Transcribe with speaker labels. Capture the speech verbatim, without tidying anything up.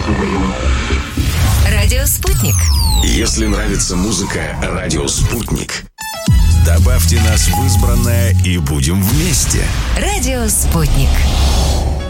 Speaker 1: Радио «Спутник».
Speaker 2: Если нравится музыка «Радио Спутник», добавьте нас в избранное и будем вместе.
Speaker 1: Радио «Спутник».